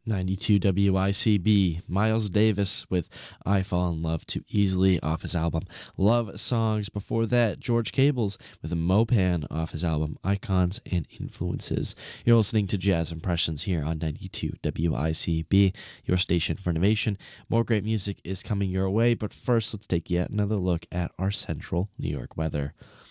92 WICB, Miles Davis with I Fall in Love Too Easily off his album Love Songs. Before that, George Cables with Mopan off his album Icons and Influences. You're listening to Jazz Impressions here on 92 WICB, your station for innovation. More great music is coming your way, but first let's take yet another look at our central New York weather.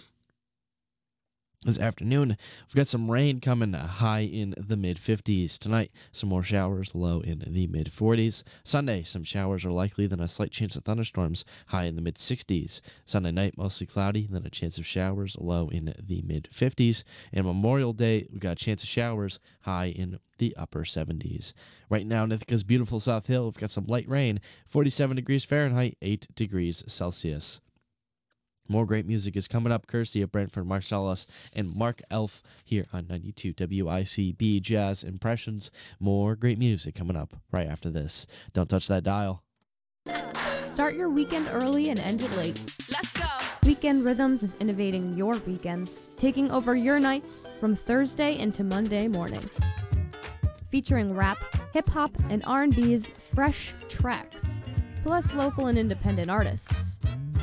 This afternoon, we've got some rain coming, high in the mid-50s. Tonight, some more showers, low in the mid-40s. Sunday, some showers are likely, then a slight chance of thunderstorms, high in the mid-60s. Sunday night, mostly cloudy, then a chance of showers, low in the mid-50s. And Memorial Day, we've got a chance of showers, high in the upper 70s. Right now, in Ithaca's beautiful South Hill, we've got some light rain, 47 degrees Fahrenheit, 8 degrees Celsius. More great music is coming up, courtesy of Brentford Marsalis and Mark Elf here on 92 WICB Jazz Impressions. More great music coming up right after this. Don't touch that dial. Start your weekend early and end it late. Let's go. Weekend Rhythms is innovating your weekends, taking over your nights from Thursday into Monday morning. Featuring rap, hip-hop, and R&B's fresh tracks, plus local and independent artists.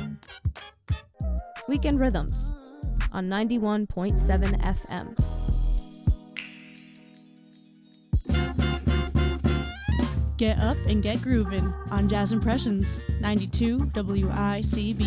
Weekend Rhythms on 91.7 FM. Get up and get groovin' on Jazz Impressions, 92 WICB.